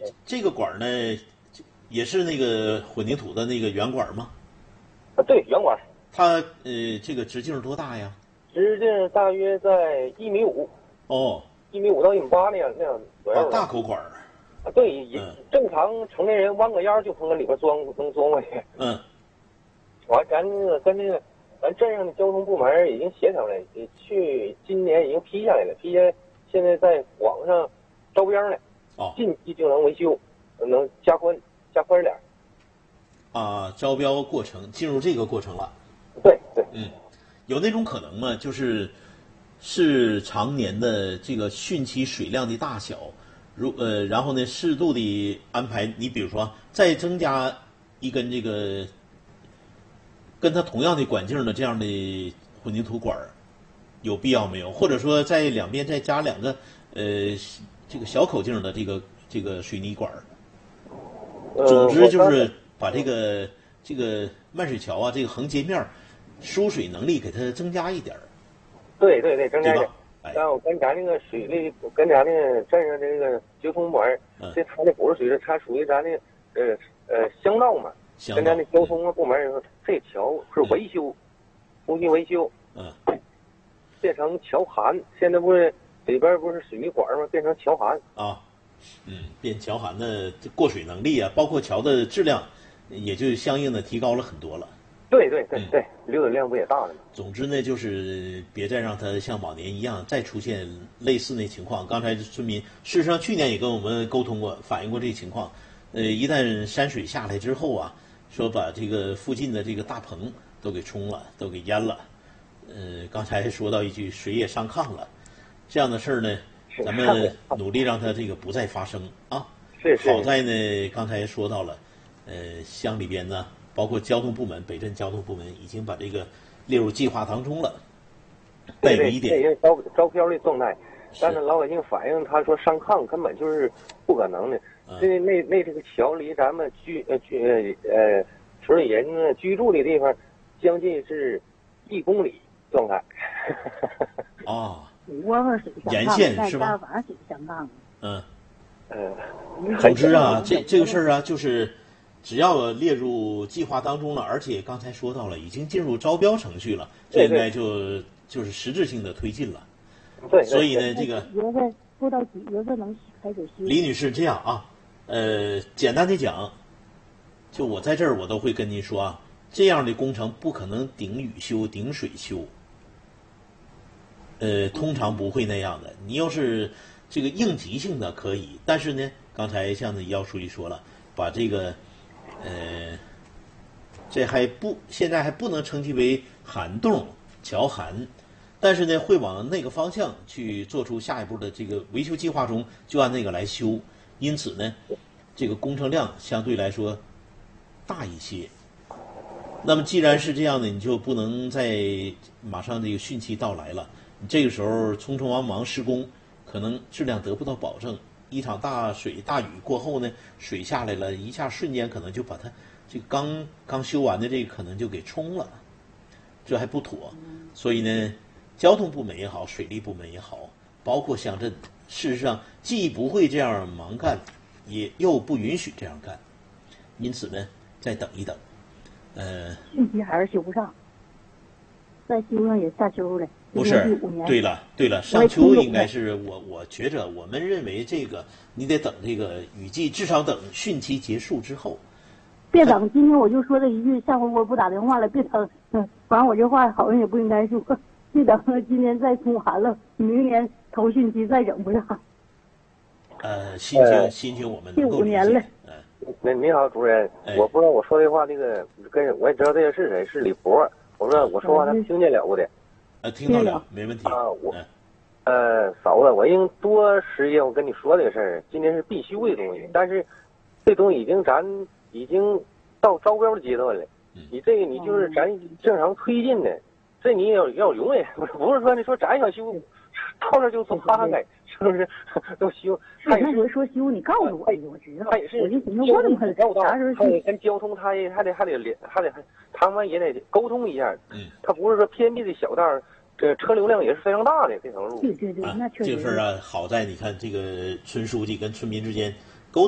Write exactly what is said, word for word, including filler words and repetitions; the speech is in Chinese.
这个管呢，也是那个混凝土的那个圆管吗？ 啊，对，圆管。 它呃，这个直径多大呀？ 直径大约在一米五。 哦， 一米五到一米八那样那样左右。 啊，大口管儿。 啊，对，也、嗯、正常成年人弯个腰就从那里边钻能钻过去。 嗯。 完，咱那个跟那个咱镇上的交通部门已经协调了，去今年已经批下来了，批下来现在在网上招标呢。 哦。 近期就能维修，能加宽加宽点。 啊，招标过程进入这个过程了。 对对。 嗯，有那种可能吗？就是是常年的这个汛期水量的大小，如呃，然后呢，适度的安排，你比如说再增加一根这个跟它同样的管径的这样的混凝土管，有必要没有？或者说在两边再加两个呃这个小口径的这个这个水泥管。总之就是把这个这个漫水桥啊，这个横截面输水能力给它增加一点。 对对对，增加一点。 哎， 然后跟咱那个水利，跟咱那个镇上这个交通部门， 嗯、 这它那不是水利，它属于咱那呃呃乡道嘛。跟咱那交通部门说，这桥是维修，重新维修。 嗯。 变成桥涵，现在不是里边不是水泥管吗？变成桥涵。 啊。嗯，变桥涵的过水能力啊，包括桥的质量，也就相应的提高了很多了。 对对对对，嗯、流水量不也大了吗？ 总之呢，就是别再让它像往年一样再出现类似那情况。刚才村民事实上去年也跟我们沟通过，反映过这个情况。呃，一旦山水下来之后啊，说把这个附近的这个大棚都给冲了，都给淹了。呃，刚才说到一句水也上炕了，这样的事儿呢。咱们努力让它这个不再发生啊！ 是是。 好在呢，刚才说到了，呃，乡里边呢，包括交通部门、北镇交通部门已经把这个列入计划当中了。 对对，这也招招标的状态，但是老百姓反映，他说上炕根本就是不可能的。这、嗯、那那这个桥离咱们居呃居呃呃村里人呢居住的地方，将近是一公里状态。 啊。 窝窝水沿线是吧？ 瓦水相抗。 嗯， 呃， 总之啊，这这个事儿啊，就是只要列入计划当中了，而且刚才说到了，已经进入招标程序了，这应该就就是实质性的推进了。 对。 所以呢，这个月份不到几月份能开始修？ 李女士，这样啊，呃，简单的讲，就我在这儿我都会跟您说啊，这样的工程不可能顶雨修、顶水修。呃，通常不会那样的。你要是这个应急性的可以，但是呢，刚才像那姚书记说了，把这个，呃，这还不现在还不能称其为涵洞、桥涵，但是呢，会往那个方向去做出下一步的这个维修计划中，就按那个来修。因此呢，这个工程量相对来说大一些。那么既然是这样的，你就不能再马上这个汛期到来了。这个时候匆匆忙忙施工，可能质量得不到保证。一场大水大雨过后呢，水下来了，一下瞬间可能就把它这个刚刚修完的这个可能就给冲了，这还不妥。所以呢，交通部门也好，水利部门也好，包括乡镇，事实上既不会这样忙干，也又不允许这样干。因此呢，再等一等。呃， 汛期还是修不上，再修上也下秋了。 不是，对了对了，上秋应该是我我觉着我们认为这个你得等这个雨季，至少等汛期结束之后。 别等，今天我就说这一句，下回我不打电话了。别等，嗯，反正我这话好像也不应该说。别等，今年再冲寒了，明年头汛期再整不上。 呃，心情心情我们能够理解。 第五年了。 嗯， 那你好，主任，我不知道我说这话那个跟我也知道这个是谁，是李博。我说我说话他听见了不的。 呃，听到了，没问题啊。我，呃，嫂子，我应多时间我跟你说这个事儿，今天是必修的东西，但是这东西已经咱已经到招标的阶段了。你这个你就是咱正常推进的，这你也要要容忍，不是不是说你说咱想修，到这就从他开，是不是？都修。 那回说修，你告诉我，我知道。 他也是， 我就寻思我怎么还啥时候还得跟交通，他也还得还得连还得他们也得沟通一下。 嗯， 他不是说偏僻的小道。这车流量也是非常大的这条路。 对对对，那确实。 这个事儿啊，好在你看这个村书记跟村民之间